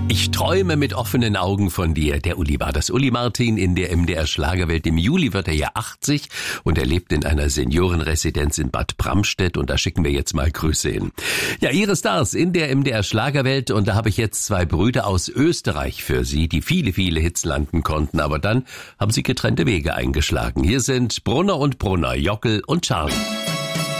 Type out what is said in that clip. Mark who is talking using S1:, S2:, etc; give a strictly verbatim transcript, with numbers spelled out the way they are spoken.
S1: Ich träume mit offenen Augen von dir. Der Uli war das. Uli Martin in der M D R Schlagerwelt. Im Juli wird er ja achtzig und er lebt in einer Seniorenresidenz in Bad Bramstedt und da schicken wir jetzt mal Grüße hin. Ja, ihre Stars in der M D R Schlagerwelt und da habe ich jetzt zwei Brüder aus Österreich für Sie, die viele, viele Hits landen konnten, aber dann haben sie getrennte Wege eingeschlagen. Hier sind Brunner und Brunner, Jockel und Charlie.